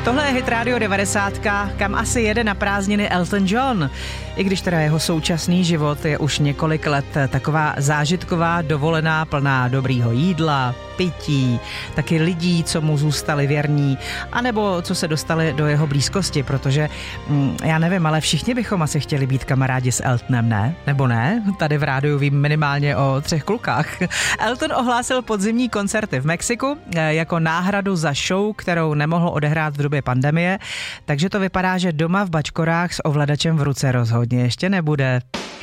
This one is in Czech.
Tohle je Hit Radio 90, kam asi jede na prázdniny Elton John. I když teda jeho současný život je už několik let taková zážitková dovolená plná dobrýho jídla, pití, taky lidí, co mu zůstali věrní, anebo co se dostali do jeho blízkosti, protože já nevím, ale všichni bychom asi chtěli být kamarádi s Eltonem, ne? Nebo ne? Tady v rádiu vím minimálně o 3 klukách. Elton ohlásil podzimní koncerty v Mexiku jako náhradu za show, kterou nemohl odehrát v době pandemie, takže to vypadá, že doma v Bačkorách s ovladačem v ruce rozhodně ještě nebude.